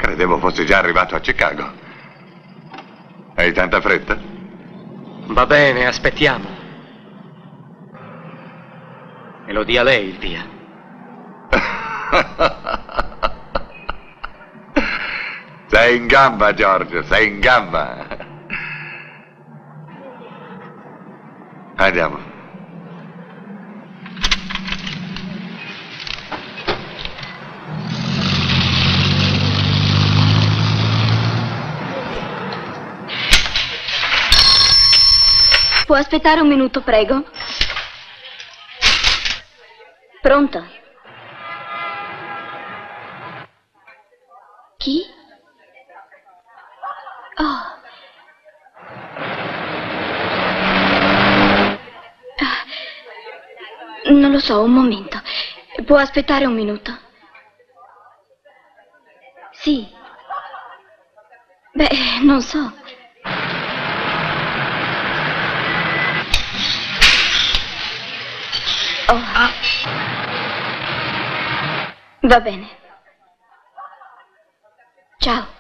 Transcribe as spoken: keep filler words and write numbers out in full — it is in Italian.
Credevo fossi già arrivato a Chicago. Hai tanta fretta? Va bene, aspettiamo. Me lo dia lei il via. Sei in gamba, Giorgio, sei in gamba. Andiamo. Può aspettare un minuto, prego? Pronto? Chi? Oh. Ah. Non lo so, un momento. Può aspettare un minuto? Sì. Beh, non so. Oh. Va bene. Ciao.